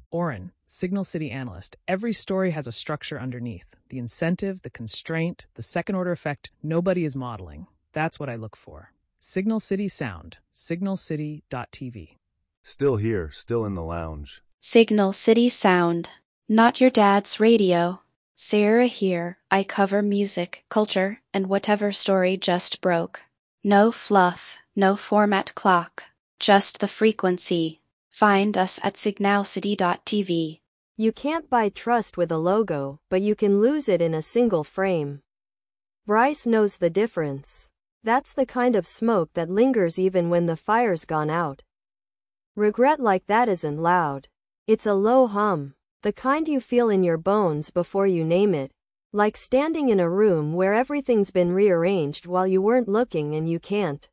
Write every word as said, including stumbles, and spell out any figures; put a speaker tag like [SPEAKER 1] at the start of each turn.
[SPEAKER 1] Oren, Signal City analyst. Every story has a structure underneath. The incentive, the constraint, the second-order effect nobody is modeling. That's what I look for. Signal City Sound, signal city dot t v.
[SPEAKER 2] Still here, still in the lounge.
[SPEAKER 3] Signal City Sound. Not your dad's radio. Sarah here, I cover music, culture, and whatever story just broke. No fluff, no format clock, just the frequency. Find us at signal city dot t v.
[SPEAKER 4] You can't buy trust with a logo, but you can lose it in a single frame. Bryce knows the difference. That's the kind of smoke that lingers even when the fire's gone out. Regret like that isn't loud. It's a low hum, the kind you feel in your bones before you name it. Like standing in a room where everything's been rearranged while you weren't looking and you can't